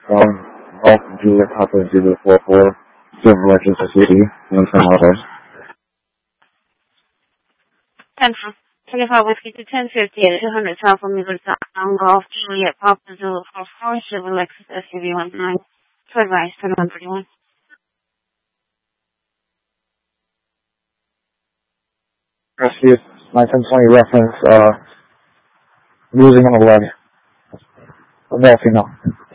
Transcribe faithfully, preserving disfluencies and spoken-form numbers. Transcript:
Um, Golf Juliet Papa Zulu four four, Silver Legacy City, one ten Auto. ten twenty-five Whiskey to ten fifty at two hundred South of Music Town, Golf Juliet Papa Zulu four four, Silver Lexus S U V one nine, to advice twenty-one thirty-one. Rescue, my ten twenty reference, uh, losing on the leg. A male female.